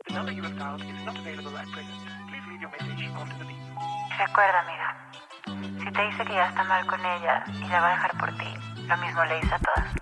The number you have dialed is not available at present. Please leave your message after the beep. Recuerda, amiga, si te dice que ya está mal con ella y la va a dejar por ti, lo mismo le dice a todas.